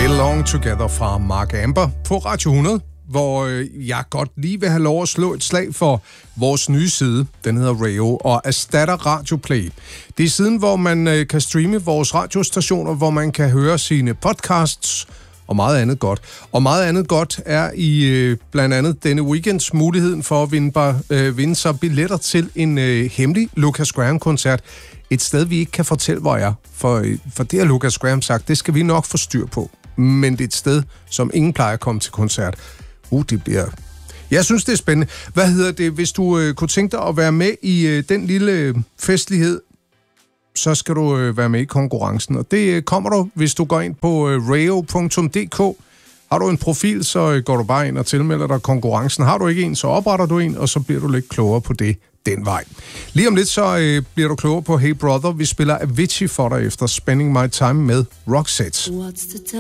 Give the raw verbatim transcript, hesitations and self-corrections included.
Belong Together fra Mark Amber på Radio hundrede, hvor jeg godt lige vil have lov at slå et slag for vores nye side. Den hedder Rayo og erstatter Radioplay. Det er siden, hvor man kan streame vores radiostationer, hvor man kan høre sine podcasts og meget andet godt. Og meget andet godt er i øh, blandt andet denne weekends muligheden for at vinde, bare, øh, vinde sig billetter til en øh, hemmelig Lucas Graham-koncert. Et sted, vi ikke kan fortælle, hvor jeg er. For, øh, for det har Lucas Graham sagt, det skal vi nok få styr på. Men det er et sted, som ingen plejer at komme til koncert. Uh, det bliver... Jeg synes, det er spændende. Hvad hedder det, hvis du øh, kunne tænke dig at være med i øh, den lille øh, festlighed, så skal du øh, være med i konkurrencen. Og det øh, kommer du, hvis du går ind på øh, rayo punktum d k. Har du en profil, så øh, går du bare ind og tilmelder dig konkurrencen. Har du ikke en, så opretter du en, og så bliver du lidt klogere på det den vej. Lige om lidt, så øh, bliver du klogere på Hey Brother. Vi spiller Avicii for dig efter Spending My Time med Roxette.